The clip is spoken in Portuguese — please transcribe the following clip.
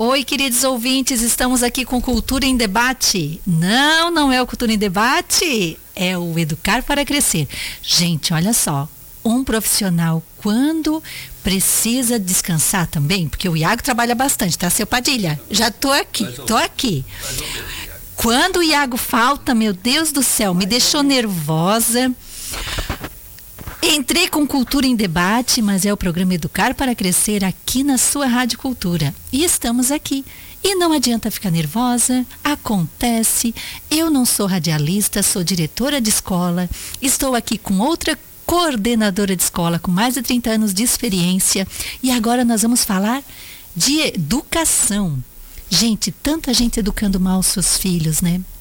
Oi, queridos ouvintes, estamos aqui com Cultura em Debate. Não é o Cultura em Debate, é o Educar para Crescer. Gente, olha só, um profissional quando precisa descansar também, porque o Iago trabalha bastante, tá, seu Padilha? Já tô aqui. Quando o Iago falta, meu Deus do céu, me deixou nervosa. Entrei com Cultura em Debate, mas é o programa Educar para Crescer aqui na sua Rádio Cultura. E estamos aqui. E não adianta ficar nervosa, acontece. Eu não sou radialista, sou diretora de escola. Estou aqui com outra coordenadora de escola com mais de 30 anos de experiência. E agora nós vamos falar de educação. Gente, tanta gente educando mal os seus filhos, né?